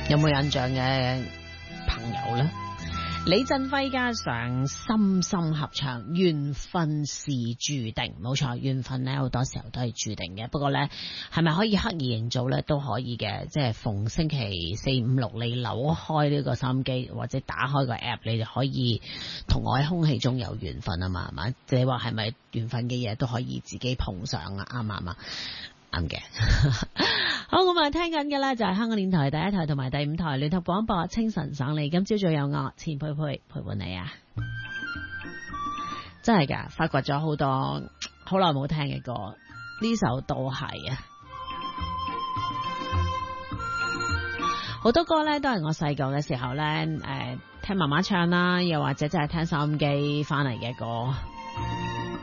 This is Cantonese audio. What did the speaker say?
有冇印象嘅朋友呢？李振輝加上深深合唱，緣分是注定，冇錯，緣分呢好多時候都係注定嘅。不過呢，係咪可以刻意營造呢？都可以嘅，即係逢星期4、5、6，你扭開呢個收音機或者打開個 app，你就可以同我喺空氣中有緣分啊嘛，係嘛？即係話係咪緣分嘅嘢都可以自己碰上啊？啱唔啱啊？啱嘅。好，咁啊，聽緊嘅咧就係香港電台第一台同埋第5台聯合廣播清晨省你，今朝早有我錢佩佩陪伴你啊！真係噶，發掘咗好多好耐冇聽嘅歌，呢首都係啊！好多歌咧都係我細個嘅時候咧，聽媽媽唱啦，又或者真係聽收音機翻嚟嘅歌。